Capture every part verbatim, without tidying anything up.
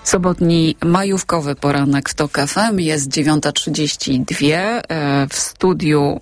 Sobotni majówkowy poranek w TOK F M. Jest dziewiąta trzydzieści dwa. W studiu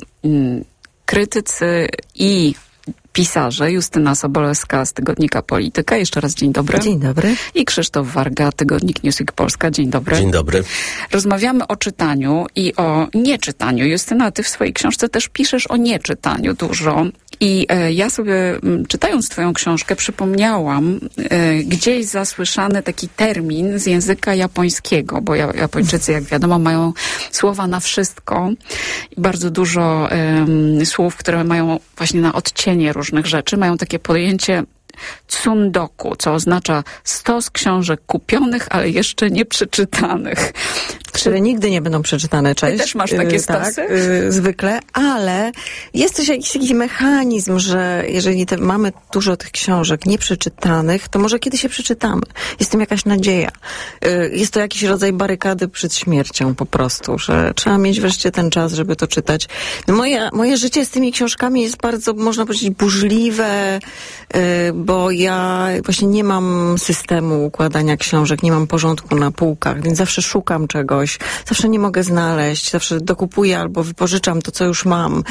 krytycy i pisarze. Justyna Sobolewska z tygodnika Polityka. Jeszcze raz dzień dobry. Dzień dobry. I Krzysztof Warga, tygodnik Newsweek Polska. Dzień dobry. Dzień dobry. Rozmawiamy o czytaniu i o nieczytaniu. Justyna, ty w swojej książce też piszesz o nieczytaniu dużo. I e, ja sobie, m, czytając twoją książkę, przypomniałam e, gdzieś zasłyszany taki termin z języka japońskiego, bo ja, Japończycy, jak wiadomo, mają słowa na wszystko i bardzo dużo e, słów, które mają właśnie na odcienie różnych rzeczy. Mają takie pojęcie tsundoku, co oznacza stos książek kupionych, ale jeszcze nie przeczytanych. Które nigdy nie będą przeczytane, cześć. Ty też masz takie stosy? Tak, yy, zwykle, ale jest też jakiś taki mechanizm, że jeżeli te, mamy dużo tych książek nieprzeczytanych, to może kiedyś je przeczytamy. Jest tym jakaś nadzieja. Yy, jest to jakiś rodzaj barykady przed śmiercią po prostu, że trzeba mieć wreszcie ten czas, żeby to czytać. No moje, moje życie z tymi książkami jest bardzo, można powiedzieć, burzliwe, yy, bo ja właśnie nie mam systemu układania książek, nie mam porządku na półkach, więc zawsze szukam czegoś. Zawsze nie mogę znaleźć, zawsze dokupuję albo wypożyczam to, co już mam.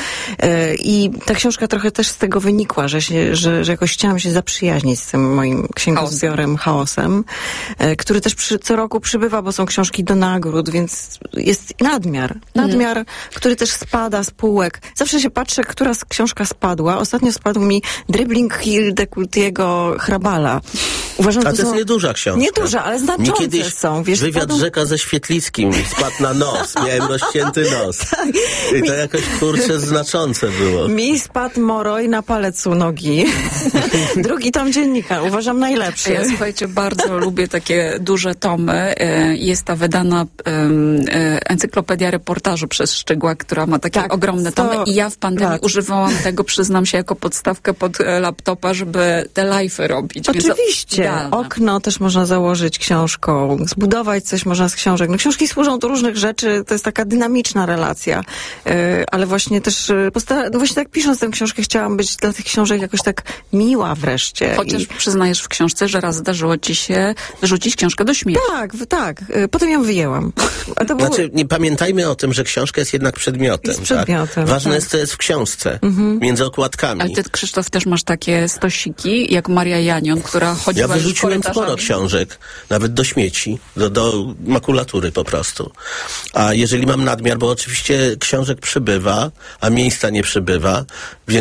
I ta książka trochę też z tego wynikła, że, się, że, że jakoś chciałam się zaprzyjaźnić z tym moim księgozbiorem, chaosem, który też przy, co roku przybywa, bo są książki do nagród, więc jest nadmiar. Nadmiar, mm. który też spada z półek. Zawsze się patrzę, która książka spadła. Ostatnio spadł mi Dribbling Hildekultiego Hrabala. Uważam, A to, to jest są... nieduża książka. Nieduża, ale znaczące kiedyś są. Wiesz, wywiad spadł... Rzeka ze Świetlickim spadł na nos. Miałem rozcięty nos. Tak. I to jakoś, kurczę, znaczące było. Mi spadł moroj na palec u nogi. Drugi tom dziennika. Uważam najlepszy. Ja, słuchajcie, bardzo lubię takie duże tomy. Jest ta wydana encyklopedia reportażu przez Szczygła, która ma takie tak, ogromne tomy. I ja w pandemii lat. używałam tego, przyznam się, jako podstawkę pod laptopa, żeby te live'y robić. Oczywiście. Okno też można założyć książką. Zbudować coś można z książek. No książki służą do różnych rzeczy. To jest taka dynamiczna relacja. Yy, ale właśnie też, postara- no właśnie tak pisząc tę książkę, chciałam być dla tych książek jakoś tak miła wreszcie. Chociaż I... przyznajesz w książce, że raz zdarzyło ci się wyrzucić książkę do śmieci. Tak, tak. Yy, potem ją wyjęłam. A to było... Znaczy, nie pamiętajmy o tym, że książka jest jednak przedmiotem. Jest przedmiotem. Tak? Ważne tak. jest, co jest w książce. Mhm. Między okładkami. Ale ty, Krzysztof, też masz takie stosiki, jak Maria Janion, która chodziła Ja wyrzuciłem już sporo książek, nawet do śmieci, do, do makulatury po prostu. A jeżeli mam nadmiar, bo oczywiście książek przybywa, a miejsca nie przybywa, więc